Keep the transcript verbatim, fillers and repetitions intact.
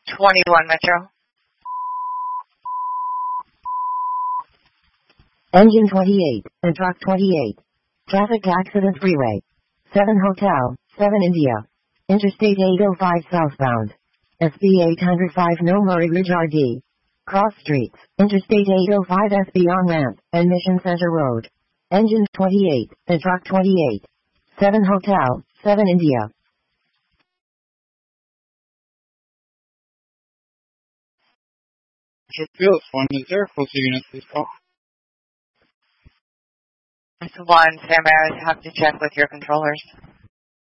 twenty-one Metro. Engine twenty-eight, and truck twenty-eight. Traffic accident freeway. seven Hotel, seven India. Interstate eight oh five southbound. S B eight oh five No Murray Ridge R D. Cross streets, Interstate eight oh five S B on-ramp, and Mission Center Road. Engine twenty-eight, and truck twenty-eight. seven Hotel, seven India. Mister Fields, one is there. Close unit, please call. It's one, Sam, I have to check with your controllers.